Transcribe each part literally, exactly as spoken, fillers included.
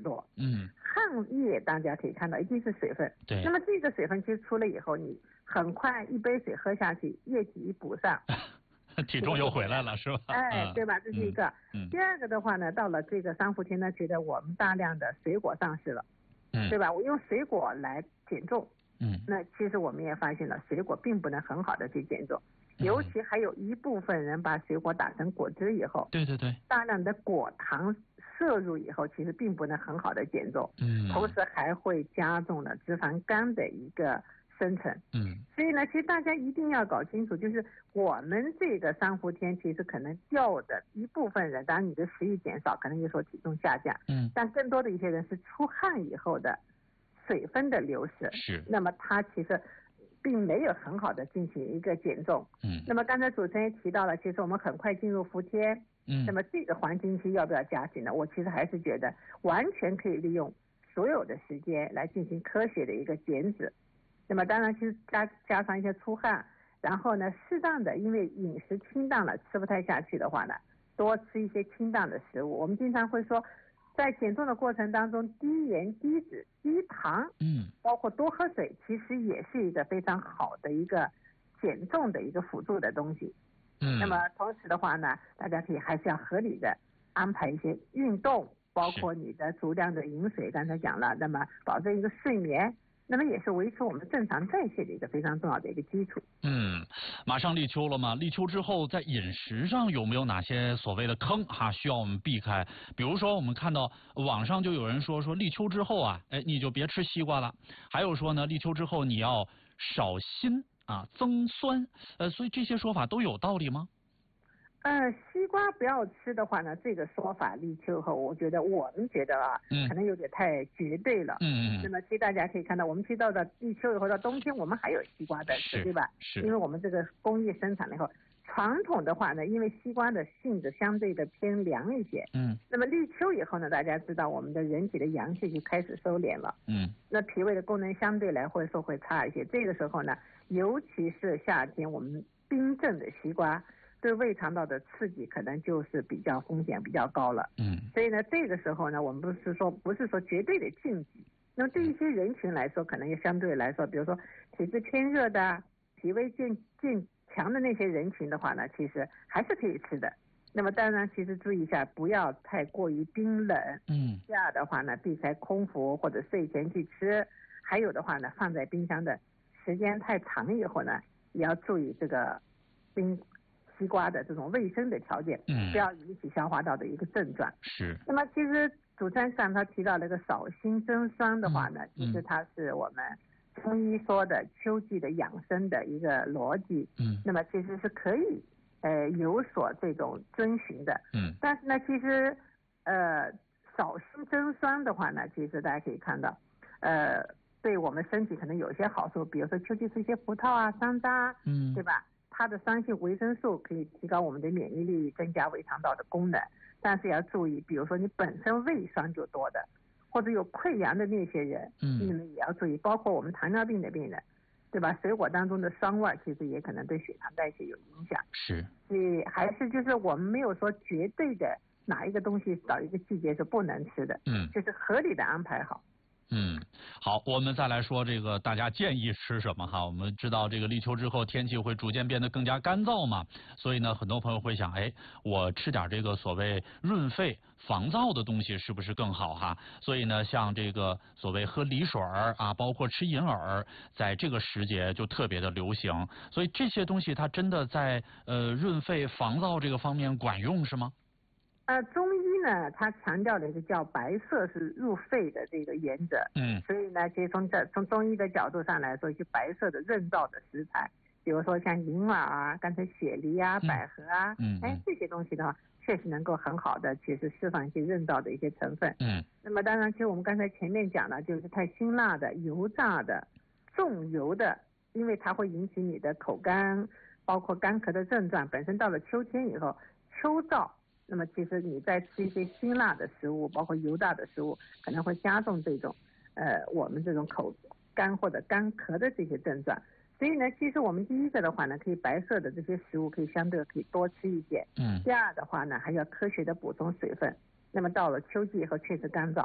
多。 嗯， 汗液大家可以看到一定是水分。 对。 那么这个水分其实出了以后，你很快一杯水喝下去，液体一补上。 体重又回来了，是吧？ 哎，对吧？这是一个。 嗯。 第二个的话呢，到了这个三伏天呢，觉得我们大量的水果上市了， 嗯， 对吧？我用水果来减重， 嗯， 那其实我们也发现了，水果并不能很好的去减重， 嗯、 尤其还有一部分人把水果打成果汁以后， 对对对，大量的果糖摄入以后，其实并不能很好的减重， 嗯， 同时还会加重了脂肪肝的一个生成。 嗯， 所以呢，其实大家一定要搞清楚，就是我们这个三伏天，其实可能掉的一部分人，当然你的食欲减少，可能就说体重下降， 嗯， 但更多的一些人是出汗以后的水分的流失， 是， 那么它其实并没有很好的进行一个减重， 嗯， 那么刚才主持人也提到了，其实我们很快进入伏天， 嗯， 那么这个黄金期要不要加紧呢？我其实还是觉得完全可以利用所有的时间来进行科学的一个减脂。那么当然，其实加加上一些出汗，然后呢，适当的，因为饮食清淡了，吃不太下去的话呢，多吃一些清淡的食物。我们经常会说，在减重的过程当中，低盐、低脂、低糖， 嗯， 包括多喝水，其实也是一个非常好的一个减重的一个辅助的东西。 嗯， 那么同时的话呢，大家可以还是要合理的安排一些运动，包括你的足量的饮水，刚才讲了，那么保证一个睡眠。那么也是维持我们正常代谢的一个非常重要的一个基础。 嗯，马上立秋了嘛，立秋之后在饮食上有没有哪些所谓的坑哈、啊、需要我们避开？比如说我们看到网上就有人说说立秋之后啊，哎你就别吃西瓜了，还有说呢立秋之后你要少辛啊增酸，呃所以这些说法都有道理吗？ 呃，西瓜不要吃的话呢，这个说法立秋后，我觉得我们觉得啊， 嗯， 可能有点太绝对了。 嗯嗯。 那么其实大家可以看到，我们其实到了立秋以后到冬天，我们还有西瓜的吃，对吧？ 是。 因为我们这个工业生产了以后，传统的话呢，因为西瓜的性质相对的偏凉一些。 嗯。 那么立秋以后呢，大家知道我们的人体的阳气就开始收敛了。 嗯。 那脾胃的功能相对来会说会差一些。这个时候呢，尤其是夏天，我们冰镇的西瓜。对胃肠道的刺激可能就是比较风险比较高了， 嗯， 所以呢，这个时候呢，我们不是说不是说绝对的禁忌，那么对一些人群来说，可能也相对来说，比如说体质偏热的、脾胃健健强的那些人群的话呢，其实还是可以吃的。那么当然，其实注意一下，不要太过于冰冷。 嗯， 第二的话呢，避开空腹或者睡前去吃，还有的话呢，放在冰箱的时间太长以后呢，也要注意这个冰。西瓜的这种卫生的条件， 嗯， 不要引起消化道的一个症状。 是。 那么其实主持人上他提到那个少辛增酸的话呢， 嗯、 其实它是我们中医说的秋季的养生的一个逻辑。 嗯。 那么其实是可以呃有所这种遵循的。 嗯。 但是呢，其实呃少辛增酸的话呢，其实大家可以看到，呃对我们身体可能有一些好处，比如说秋季吃一些葡萄啊、山楂， 嗯， 对吧？它的酸性维生素可以提高我们的免疫力，增加胃肠道的功能，但是要注意，比如说你本身胃酸就多的，或者有溃疡的那些人， 嗯， 你们也要注意，包括我们糖尿病的病人，对吧？水果当中的酸味其实也可能对血糖代谢有影响。 是， 所以还是就是我们没有说绝对的哪一个东西到一个季节是不能吃的， 嗯， 就是合理的安排好。 嗯，好，我们再来说这个大家建议吃什么哈？我们知道这个立秋之后天气会逐渐变得更加干燥嘛，所以呢，很多朋友会想，哎，我吃点这个所谓润肺防燥的东西是不是更好哈？所以呢，像这个所谓喝梨水儿啊，包括吃银耳，在这个时节就特别的流行。所以这些东西它真的在呃润肺防燥这个方面管用是吗？ 呃，中医呢，它强调的一个叫白色是入肺的这个原则， 嗯， 所以呢，其实从这从中医的角度上来说，就白色的润燥的食材，比如说像银耳啊、刚才雪梨啊、百合啊， 嗯， 哎，这些东西的话，确实能够很好的其实释放一些润燥的一些成分。 嗯， 那么当然，其实我们刚才前面讲了，就是太辛辣的、油炸的、重油的，因为它会引起你的口干，包括干咳的症状。本身到了秋天以后，秋燥。那么其实你在吃一些辛辣的食物，包括油炸的食物，可能会加重这种呃我们这种口干或者干咳的这些症状。所以呢，其实我们第一个的话呢，可以白色的这些食物可以相对可以多吃一些。 嗯。 第二的话呢，还要科学的补充水分。那么到了秋季以后确实干燥，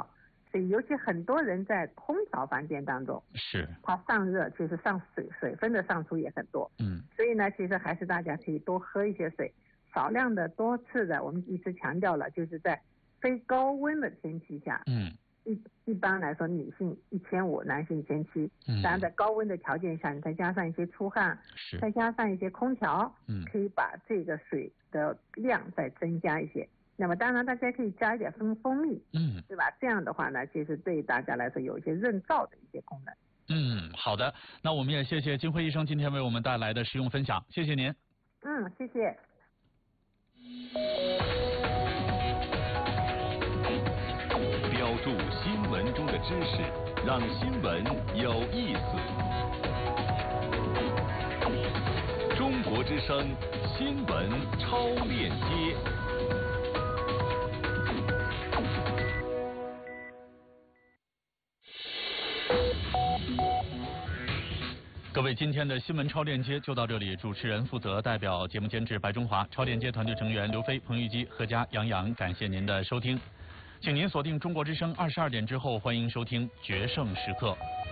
所以尤其很多人在空调房间当中， 是它上热就是上水水分的上出也很多。 嗯， 所以呢，其实还是大家可以多喝一些水，少量的多次的，我们一直强调了，就是在非高温的天气下， 嗯， 一一般来说女性一千五，男性一千七， 嗯， 当然在高温的条件下，你再加上一些出汗， 是， 再加上一些空调， 嗯， 可以把这个水的量再增加一些。那么当然大家可以加一点蜂蜂蜜， 嗯， 对吧？这样的话呢，其实对大家来说有一些润燥的一些功能。 嗯，好的，那我们也谢谢金辉医生今天为我们带来的实用分享，谢谢您。 嗯，谢谢。 标注新闻中的知识，让新闻有意思。中国之声新闻超链接。 各位，今天的新闻超链接就到这里。主持人负责代表节目监制白中华，超链接团队成员刘飞、彭玉基、何佳、杨洋，感谢您的收听。请您锁定中国之声二十二点之后，欢迎收听决胜时刻。